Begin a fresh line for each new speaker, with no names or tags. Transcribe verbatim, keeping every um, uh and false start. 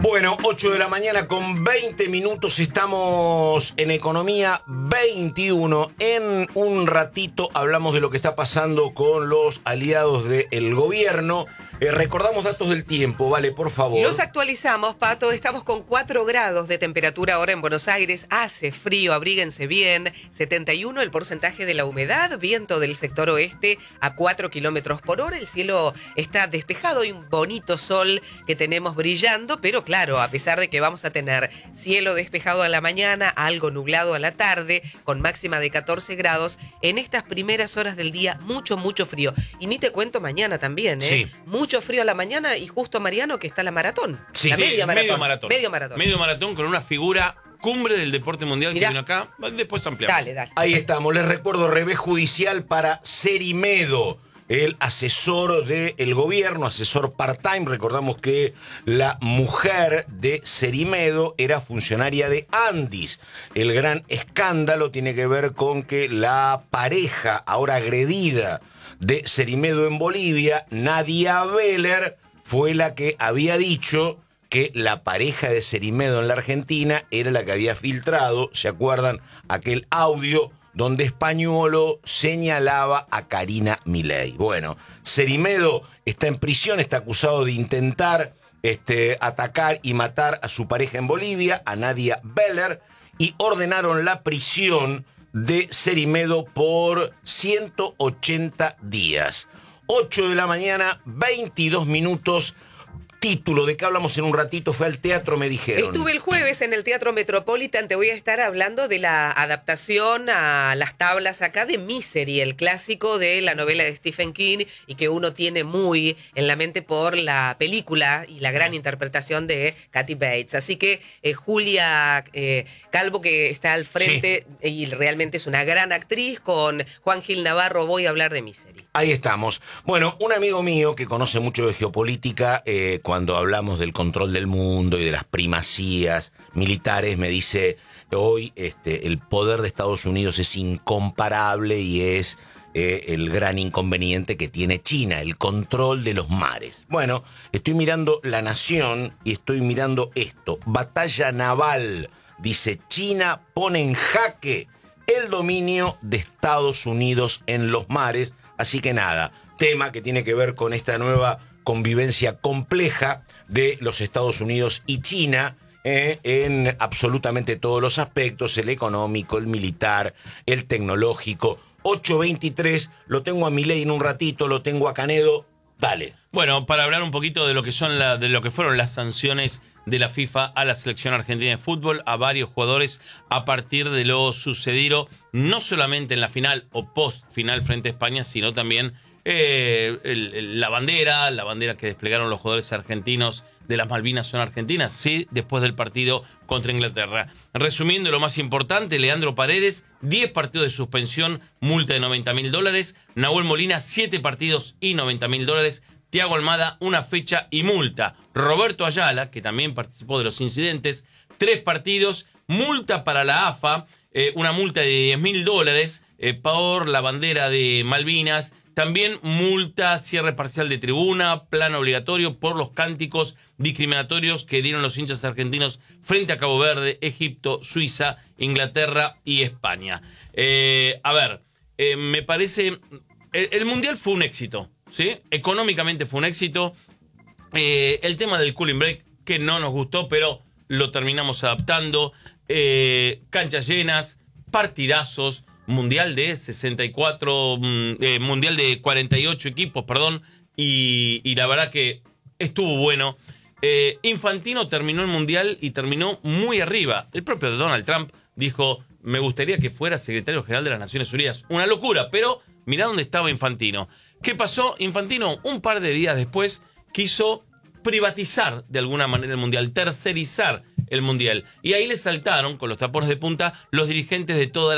Bueno, ocho de la mañana con veinte minutos, estamos en Economía veintiuno. En un ratito hablamos de lo que está pasando con los aliados del gobierno. Eh, recordamos datos del tiempo, vale, por favor.
Los actualizamos, Pato. Estamos con cuatro grados de temperatura ahora en Buenos Aires. Hace frío, abríguense bien. setenta y uno el porcentaje de la humedad. Viento del sector oeste a cuatro kilómetros por hora. El cielo está despejado y un bonito sol que tenemos brillando. Pero claro, a pesar de que vamos a tener cielo despejado a la mañana, algo nublado a la tarde, con máxima de catorce grados, en estas primeras horas del día, mucho, mucho frío. Y ni te cuento mañana también, ¿eh?
Sí.
Mucho frío a la mañana y justo, Mariano, que está la maratón.
Sí,
la
sí,
media, maratón.
medio maratón.
Medio maratón.
Medio maratón con una figura cumbre del deporte mundial.
Mirá.
Que vino acá. Después ampliamos.
Dale, dale.
Ahí estamos, les recuerdo, revés judicial para Cerimedo, el asesor del gobierno, asesor part-time. Recordamos que la mujer de Cerimedo era funcionaria de Andis. El gran escándalo tiene que ver con que la pareja ahora agredida de Cerimedo en Bolivia, Nadia Beller, fue la que había dicho que la pareja de Cerimedo en la Argentina era la que había filtrado, ¿se acuerdan? Aquel audio donde Españolo señalaba a Karina Milei. Bueno, Cerimedo está en prisión, está acusado de intentar este, atacar y matar a su pareja en Bolivia, a Nadia Beller, y ordenaron la prisión de Cerimedo por ciento ochenta días. ocho de la mañana, veintidós minutos. Título, ¿de qué hablamos en un ratito? Fue al teatro, me dijeron.
Estuve el jueves en el Teatro Metropolitan. Te voy a estar hablando de la adaptación a las tablas acá de Misery, el clásico de la novela de Stephen King, y que uno tiene muy en la mente por la película y la gran interpretación de Kathy Bates. Así que eh, Julia eh, Calvo, que está al frente, sí, y realmente es una gran actriz, con Juan Gil Navarro, voy a hablar de Misery.
Ahí estamos. Bueno, un amigo mío que conoce mucho de geopolítica, eh, cuando hablamos del control del mundo y de las primacías militares, me dice, hoy este, el poder de Estados Unidos es incomparable y es eh, el gran inconveniente que tiene China, el control de los mares. Bueno, estoy mirando La Nación y estoy mirando esto. Batalla naval, dice, China pone en jaque el dominio de Estados Unidos en los mares. Así que nada, tema que tiene que ver con esta nueva convivencia compleja de los Estados Unidos y China eh, en absolutamente todos los aspectos, el económico, el militar, el tecnológico. ocho veintitrés, lo tengo a Milei en un ratito, lo tengo a Canedo, dale.
Bueno, para hablar un poquito de lo que son la, de lo que fueron las sanciones de la FIFA a la selección argentina de fútbol, a varios jugadores a partir de lo sucedido, no solamente en la final o post final frente a España, sino también eh, el, el, la bandera, la bandera que desplegaron los jugadores argentinos de las Malvinas son argentinas, sí, después del partido contra Inglaterra. Resumiendo lo más importante, Leandro Paredes, diez partidos de suspensión, multa de noventa mil dólares, Nahuel Molina, siete partidos y noventa mil dólares, Thiago Almada, una fecha y multa. Roberto Ayala, que también participó de los incidentes, tres partidos, multa para la A F A, eh, una multa de diez mil dólares eh, por la bandera de Malvinas, también multa, cierre parcial de tribuna, plan obligatorio por los cánticos discriminatorios que dieron los hinchas argentinos frente a Cabo Verde, Egipto, Suiza, Inglaterra y España. Eh, a ver, eh, me parece, el, el Mundial fue un éxito, ¿sí? Económicamente fue un éxito. Eh, el tema del cooling break, que no nos gustó, pero lo terminamos adaptando. Eh, canchas llenas, partidazos, mundial de sesenta y cuatro, eh, mundial de cuarenta y ocho equipos, perdón, y, y la verdad que estuvo bueno. Eh, Infantino terminó el mundial y terminó muy arriba. El propio Donald Trump dijo, me gustaría que fuera secretario general de las Naciones Unidas. Una locura, pero mirá dónde estaba Infantino. ¿Qué pasó? Infantino, un par de días después, quiso privatizar de alguna manera el mundial, tercerizar el mundial. Y ahí le saltaron, con los tapones de punta, los dirigentes de toda la